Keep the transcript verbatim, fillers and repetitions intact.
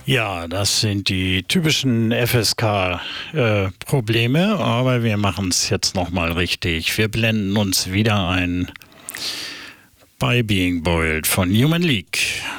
Ja, das sind die typischen F S K-Probleme, aber wir machen es jetzt nochmal richtig. Wir blenden uns wieder ein bei Being Boiled von Human League.